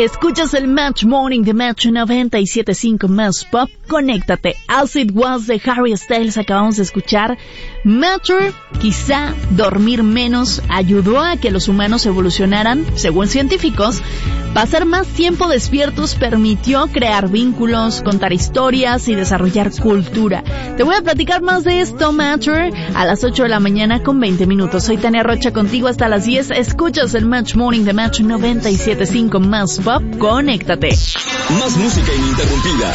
Escuchas el Match Morning de Match 97.5 Más Pop. Conéctate. As It Was de Harry Styles acabamos de escuchar. Matter, quizá dormir menos ayudó a que los humanos evolucionaran, según científicos. Pasar más tiempo despiertos permitió crear vínculos, contar historias y desarrollar cultura. Te voy a platicar más de esto, Matter, a las 8 de la mañana con 20 minutos. Soy Tania Rocha contigo hasta las 10. Escuchas el Match Morning de Match 97.5 Más Pop. Conéctate. Más música ininterrumpida.